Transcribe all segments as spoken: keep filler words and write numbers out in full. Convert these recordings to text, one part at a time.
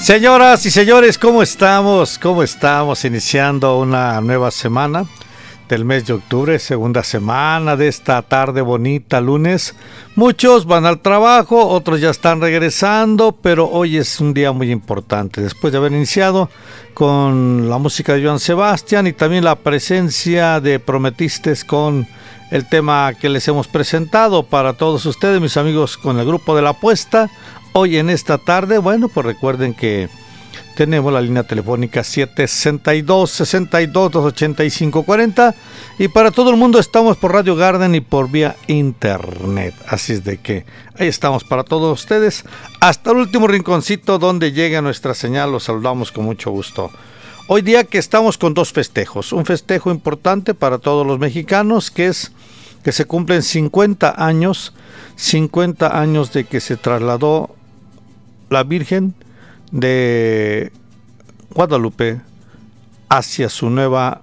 Señoras y señores, ¿cómo estamos? ¿Cómo estamos? Iniciando una nueva semana del mes de octubre, segunda semana de esta tarde bonita, lunes. Muchos van al trabajo, otros ya están regresando, pero hoy es un día muy importante. Después de haber iniciado con la música de Joan Sebastián y también la presencia de Prometistes con el tema que les hemos presentado para todos ustedes, mis amigos, con el grupo de La Apuesta. Hoy en esta tarde, bueno, pues recuerden que tenemos la línea telefónica siete seis dos, seis dos, dos ocho cinco cuatro cero y para todo el mundo estamos por Radio Garden y por vía internet. Así es de que ahí estamos para todos ustedes. Hasta el último rinconcito donde llega nuestra señal, los saludamos con mucho gusto. Hoy día que estamos con dos festejos. Un festejo importante para todos los mexicanos que es que se cumplen cincuenta años, cincuenta años de que se trasladó la Virgen de Guadalupe hacia su nueva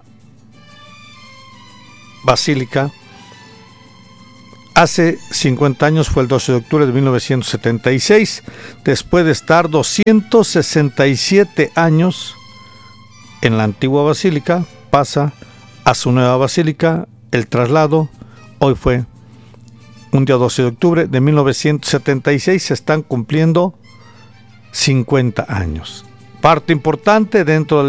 basílica. Hace cincuenta años, fue el doce de octubre de mil novecientos setenta y seis, después de estar doscientos sesenta y siete años en la antigua basílica, pasa a su nueva basílica. El traslado hoy fue un día doce de octubre de mil novecientos setenta y seis, se están cumpliendo cincuenta años. Parte importante dentro del